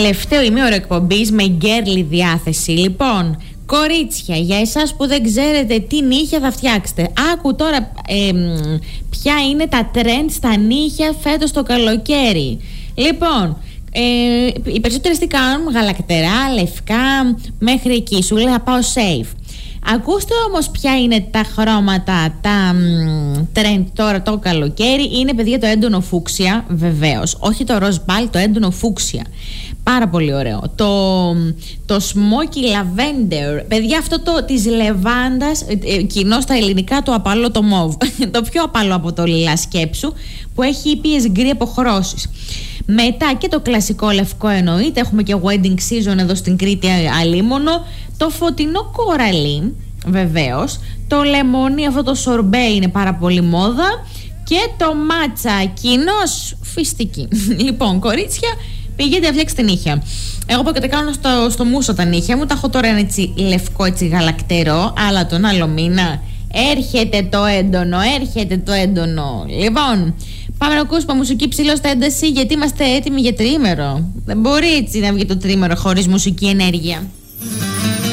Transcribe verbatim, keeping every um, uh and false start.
τελευταίο ημίωρο εκπομπής με γκέρλι διάθεση. Λοιπόν, κορίτσια, για εσάς που δεν ξέρετε τι νύχια θα φτιάξετε, άκου τώρα ε, ποια είναι τα trend στα νύχια φέτος το καλοκαίρι. Λοιπόν, ε, οι περισσότερες τι κάνουν? Γαλακτερά, λευκά, μέχρι εκεί. Σου λέει θα πάω safe. Ακούστε όμως ποια είναι τα χρώματα, τα trend τώρα το καλοκαίρι. Είναι, παιδιά, το έντονο φούξια, βεβαίως. Όχι το ροζ μπάλ, το έντονο φούξια. Πάρα πολύ ωραίο. Το, το smoky lavender. Παιδιά, αυτό το της λεβάντας, ε, κοινό στα ελληνικά το απαλό το μόβ. Το πιο απαλό από το λιλά, σκέψου, που έχει ήπιες γκρι αποχρώσεις. Μετά και το κλασικό λευκό εννοείται. Έχουμε και wedding season εδώ στην Κρήτη αλίμονο. Το φωτεινό κοραλί, βεβαίως. Το λεμόνι, αυτό το σορμπέ είναι πάρα πολύ μόδα. Και το μάτσα, κοινός φιστική. Λοιπόν, κορίτσια, πηγαίνετε να φτιάξετε νύχια. Εγώ που και τα κάνω στο, στο μούσο τα νύχια μου. Τα έχω τώρα ένα έτσι λευκό, έτσι γαλακτερό. Αλλά τον άλλο μήνα έρχεται το έντονο, έρχεται το έντονο. Λοιπόν, πάμε να ακούσουμε μουσική ψηλό στα ένταση, γιατί είμαστε έτοιμοι για τρίμερο. Δεν μπορεί έτσι να βγει το τρίμερο χωρίς μουσική ενέργεια.